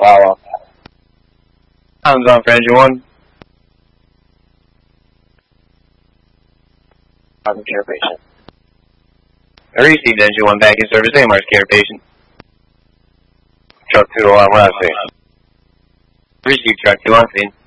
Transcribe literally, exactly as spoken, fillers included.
Apollo. Sounds on for engine one. I'm care patient. I received engine one back in service. A M R's care patient. Truck two on last scene. Received truck two on scene.